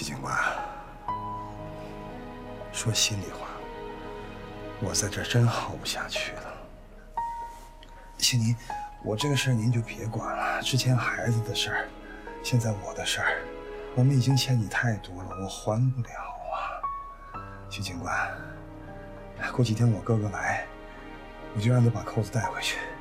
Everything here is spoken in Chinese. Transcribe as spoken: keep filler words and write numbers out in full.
徐警官，说心里话，我在这真耗不下去了。请您，我这个事儿您就别管了。之前孩子的事儿，现在我的事儿，我们已经欠你太多了，我还不了啊。徐警官，过几天我哥哥来，我就让他把扣子带回去。